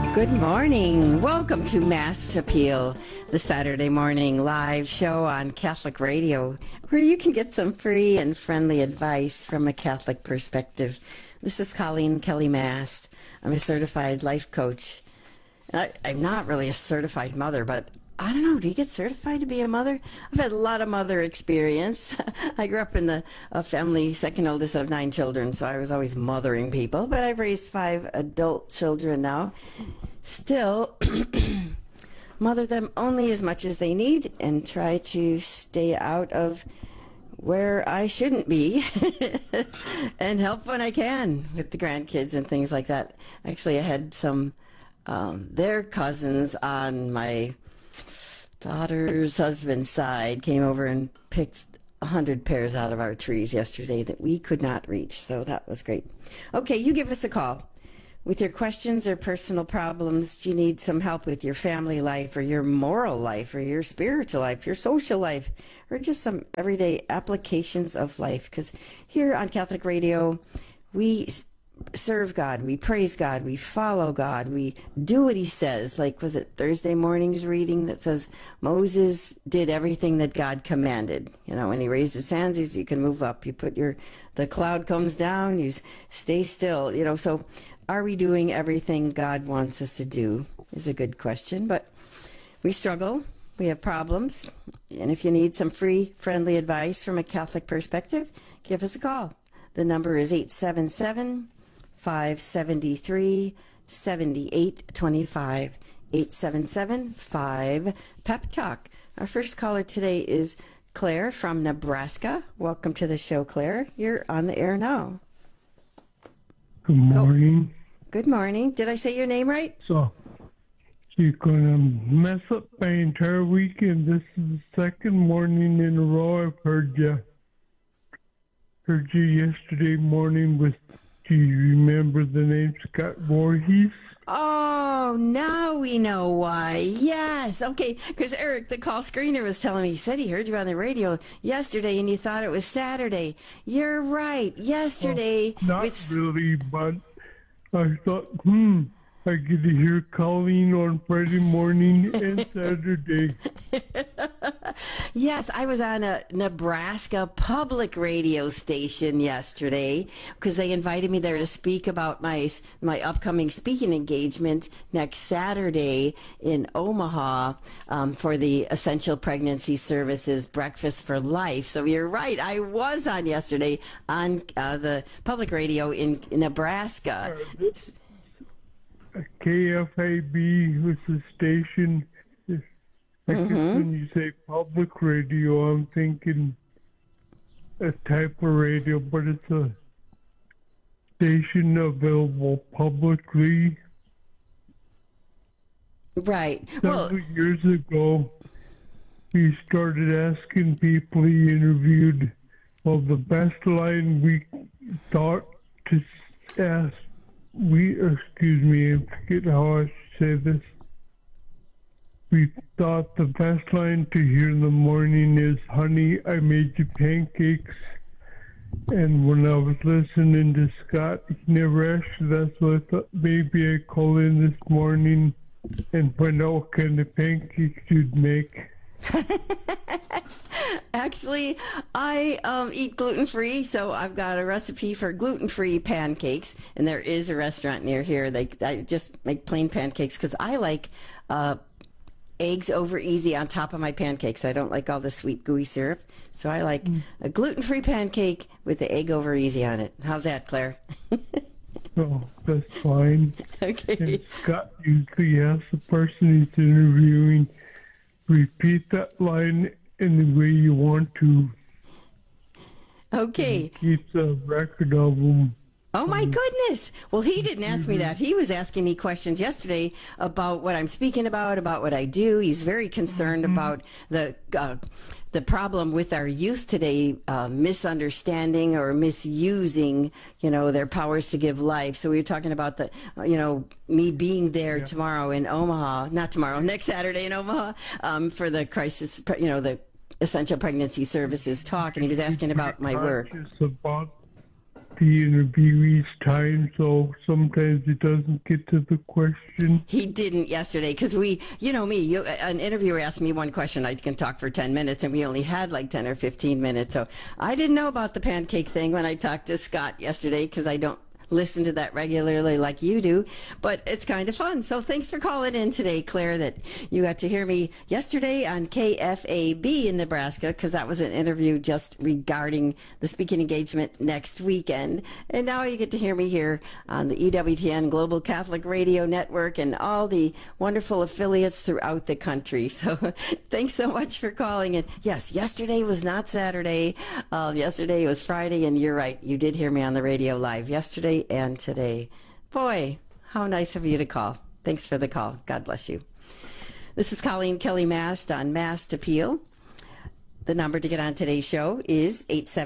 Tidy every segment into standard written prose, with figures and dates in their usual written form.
Good morning. Welcome to Mass Appeal, the Saturday morning live show on Catholic Radio, where you can get some free and friendly advice from a Catholic perspective. This is Colleen Kelly Mast. I'm a certified life coach. I'm not really a certified mother, but I don't know. Do you get certified to be a mother? I've had a lot of mother experience. I grew up in a family, second oldest of 9 children, so I was always mothering people. But I've raised 5 adult children now. Still, mother them only as much as they need and try to stay out of where I shouldn't be and help when I can with the grandkids and things like that. Actually, I had some, their cousins on my daughter's husband's side came over and picked 100 pears out of our trees yesterday that we could not reach, so that was great. Okay, you give us a call with your questions or personal problems. Do you need some help with your family life or your moral life or your spiritual life, your social life, or just some everyday applications of life? Because here on Catholic Radio, we serve God, we praise God, we follow God, we do what he says. Like, was it Thursday morning's reading that says Moses did everything that God commanded? You know, when he raised his hands, he said, you can move up. You put the cloud comes down, you stay still. You know, so are we doing everything God wants us to do is a good question. But we struggle, we have problems, and if you need some free, friendly advice from a Catholic perspective, give us a call. The number is 877-573-7825, 877-5-PEP-TALK. Our first caller today is Claire from Nebraska. Welcome to the show, Claire. You're on the air now. Good morning. Good morning. Did I say your name right? So, you're going to mess up my entire weekend. This is the second morning in a row I've heard you. Heard you yesterday morning with, do you remember the name, Scott Voorhees? Oh, now we know why. Yes. Okay, because Eric, the call screener, was telling me, he said he heard you on the radio yesterday and you thought it was Saturday. You're right. Yesterday. Not really, but I thought, I get to hear Colleen on Friday morning and Saturday. Yes, I was on a Nebraska public radio station yesterday because they invited me there to speak about my upcoming speaking engagement next Saturday in Omaha for the Essential Pregnancy Services Breakfast for Life. So you're right, I was on yesterday on the public radio in Nebraska. KFAB was the station. I guess when you say public radio, I'm thinking a type of radio, but it's a station available publicly. Right. Several years ago, he started asking people he interviewed, the best line we thought to ask. I forget how I should say this. We thought the best line to hear in the morning is, honey, I made you pancakes. And when I was listening to Scott, he never asked that, so I thought maybe I'd call in this morning and find out what kind of pancakes you'd make. Actually, I eat gluten-free, so I've got a recipe for gluten-free pancakes, and there is a restaurant near here. I just make plain pancakes because I like eggs over easy on top of my pancakes. I don't like all the sweet gooey syrup, so I like a gluten-free pancake with the egg over easy on it. How's that, Claire? Oh, that's fine. Okay. And Scott usually has the person he's interviewing repeat that line in the way you want to. Okay. He keeps a record of them. Oh, my goodness. Well, he didn't ask me that. He was asking me questions yesterday about what I'm speaking about what I do. He's very concerned about the problem with our youth today, misunderstanding or misusing, their powers to give life. So we were talking about me being there tomorrow in Omaha, not tomorrow, next Saturday in Omaha, for the crisis, the Essential Pregnancy Services talk. And he was asking about my work. the interviewee's time, so sometimes it doesn't get to the question. He didn't yesterday because an interviewer asked me one question. I can talk for 10 minutes, and we only had like 10 or 15 minutes. So I didn't know about the pancake thing when I talked to Scott yesterday because I don't listen to that regularly like you do, but it's kind of fun. So thanks for calling in today, Claire, that you got to hear me yesterday on KFAB in Nebraska, because that was an interview just regarding the speaking engagement next weekend. And now you get to hear me here on the EWTN Global Catholic Radio Network and all the wonderful affiliates throughout the country. So thanks so much for calling. And yes, yesterday was not Saturday. Yesterday was Friday, and you're right. You did hear me on the radio live yesterday and today. Boy, how nice of you to call. Thanks for the call. God bless you. This is Colleen Kelly Mast on Mast Appeal. The number to get on today's show is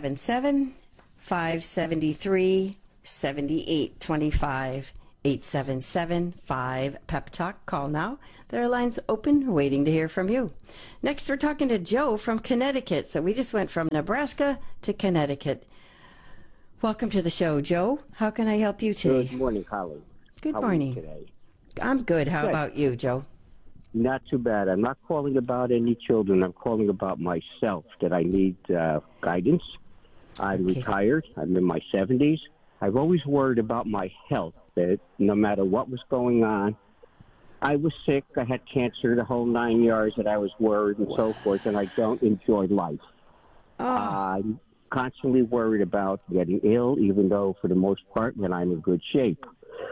877-573-7825. 877-5-PEP TALK. Call now. There are lines open, waiting to hear from you. Next, we're talking to Joe from Connecticut. So we just went from Nebraska to Connecticut. Welcome to the show, Joe. How can I help you today? Good morning, Colleen. Good How morning. are you today? I'm good. How about you, Joe? Not too bad. I'm not calling about any children. I'm calling about myself, that I need guidance. I'm retired. I'm in my 70s. I've always worried about my health, that no matter what was going on, I was sick. I had cancer, the whole 9 yards, that I was worried and so forth, and I don't enjoy life. I'm constantly worried about getting ill, even though for the most part when I'm in good shape.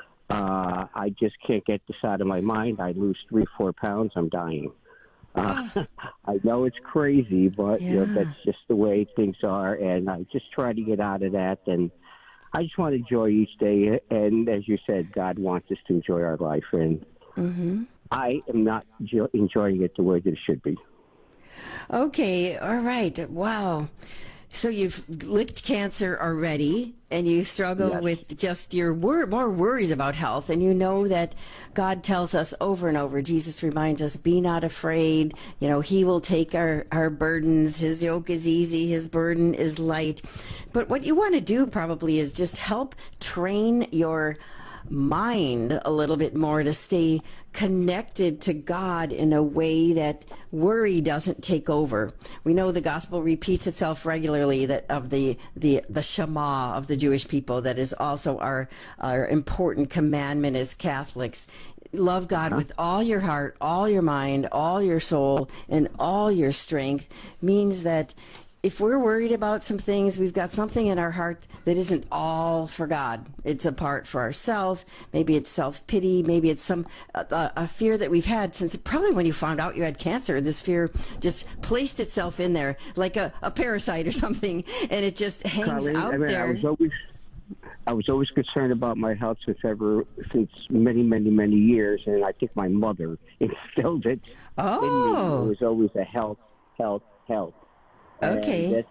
I just can't get this out of my mind. I lose 3-4 pounds, I'm dying. I know it's crazy, but that's just the way things are, and I just try to get out of that, and I just want to enjoy each day. And as you said, God wants us to enjoy our life, and I am not enjoying it the way that it should be. Okay, all right. Wow. So you've licked cancer already, and you struggle with just your more worries about health, and you know that God tells us over and over, Jesus reminds us, be not afraid. You know, he will take our burdens. His yoke is easy. His burden is light. But what you want to do probably is just help train your mind a little bit more to stay connected to God in a way that worry doesn't take over. We know the gospel repeats itself regularly, that of the Shema of the Jewish people, that is also our important commandment as Catholics. Love God with all your heart, all your mind, all your soul, and all your strength, means that if we're worried about some things, we've got something in our heart that isn't all for God. It's a part for ourselves. Maybe it's self-pity. Maybe it's some a fear that we've had since probably when you found out you had cancer. This fear just placed itself in there like a parasite or something, and it just hangs out there. I was always concerned about my health since many, many, many years, and I think my mother instilled it in me. It was always a health. Okay. And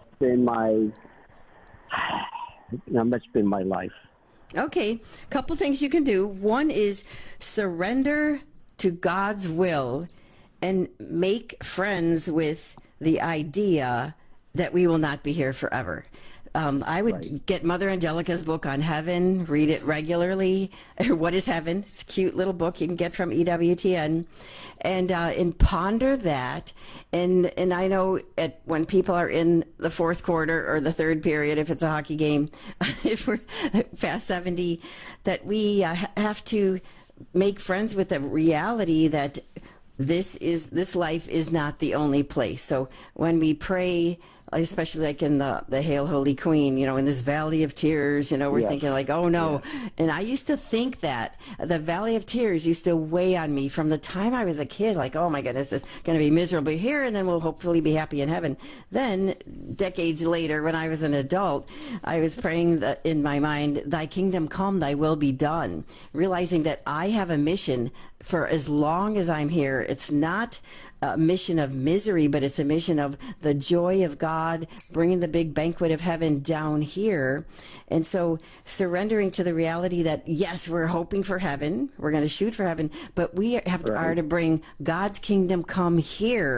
that's been my life. Okay. Couple things you can do. One is surrender to God's will and make friends with the idea that we will not be here forever. I would get Mother Angelica's book on heaven, read it regularly. What is Heaven? It's a cute little book you can get from EWTN, and ponder that. And I know when people are in the fourth quarter or the third period, if it's a hockey game, if we're past 70, that we have to make friends with the reality that this life is not the only place. So when we pray, especially like in the Hail Holy Queen, in this valley of tears, we're thinking like, oh no. Yeah. And I used to think that the valley of tears used to weigh on me from the time I was a kid, like, oh my goodness, it's going to be miserable here and then we'll hopefully be happy in heaven. Then decades later, when I was an adult, I was praying in my mind, thy kingdom come, thy will be done, realizing that I have a mission for as long as I'm here. It's not a mission of misery, but it's a mission of the joy of God, bringing the big banquet of heaven down here. And so surrendering to the reality that, yes, we're hoping for heaven, we're going to shoot for heaven, but we are to bring God's kingdom come here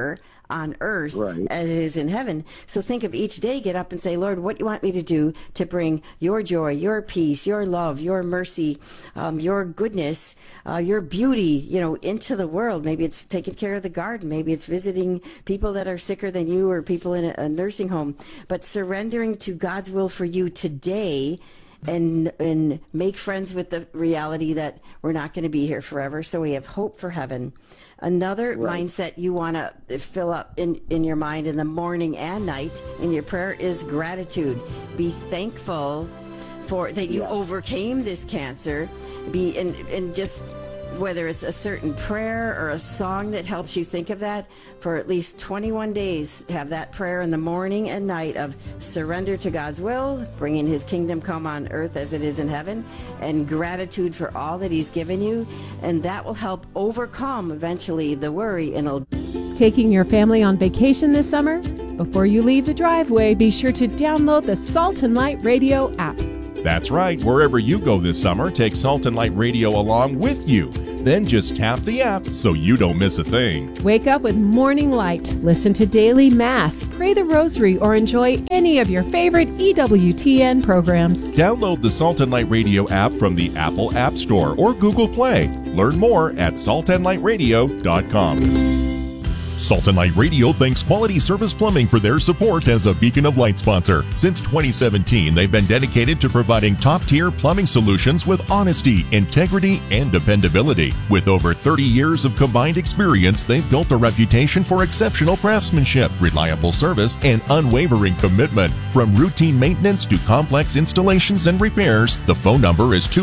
on earth Right. as it is in heaven. So think of each day, get up and say, Lord, what do you want me to do to bring your joy, your peace, your love, your mercy, your goodness, your beauty, into the world. Maybe it's taking care of the garden. Maybe it's visiting people that are sicker than you or people in a nursing home. But surrendering to God's will for you today, and make friends with the reality that we're not going to be here forever. So we have hope for heaven. Another mindset you want to fill up in your mind in the morning and night in your prayer is gratitude. Be thankful for that you overcame this cancer. Be and just whether it's a certain prayer or a song that helps you think of that, for at least 21 days, have that prayer in the morning and night of surrender to God's will, bringing his kingdom come on earth as it is in heaven, and gratitude for all that he's given you. And that will help overcome eventually the worry. And Taking your family on vacation this summer? Before you leave the driveway, be sure to download the Salt and Light Radio app. That's right. Wherever you go this summer, take Salt and Light Radio along with you. Then just tap the app so you don't miss a thing. Wake up with Morning Light, listen to Daily Mass, pray the Rosary, or enjoy any of your favorite EWTN programs. Download the Salt and Light Radio app from the Apple App Store or Google Play. Learn more at saltandlightradio.com. Salt and Light Radio thanks Quality Service Plumbing for their support as a Beacon of Light sponsor. Since 2017, they've been dedicated to providing top-tier plumbing solutions with honesty, integrity, and dependability. With over 30 years of combined experience, they've built a reputation for exceptional craftsmanship, reliable service, and unwavering commitment. From routine maintenance to complex installations and repairs, the phone number is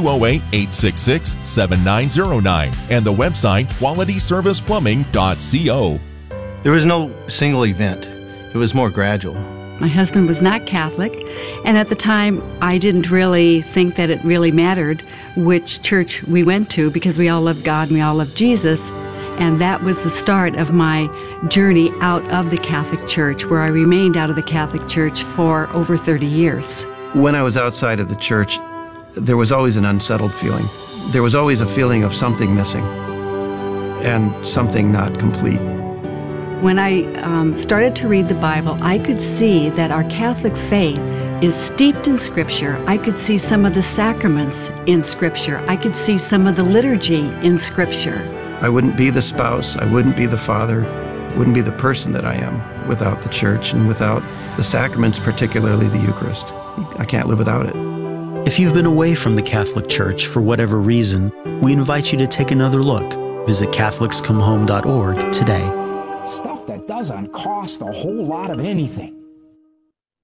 208-866-7909 and the website qualityserviceplumbing.co. There was no single event. It was more gradual. My husband was not Catholic, and at the time I didn't really think that it really mattered which church we went to, because we all loved God and we all loved Jesus. And that was the start of my journey out of the Catholic Church, where I remained out of the Catholic Church for over 30 years. When I was outside of the church, there was always an unsettled feeling. There was always a feeling of something missing and something not complete. When I started to read the Bible, I could see that our Catholic faith is steeped in Scripture. I could see some of the sacraments in Scripture. I could see some of the liturgy in Scripture. I wouldn't be the spouse, I wouldn't be the father, wouldn't be the person that I am without the church and without the sacraments, particularly the Eucharist. I can't live without it. If you've been away from the Catholic Church for whatever reason, we invite you to take another look. Visit CatholicsComeHome.org today. Stuff that doesn't cost a whole lot of anything.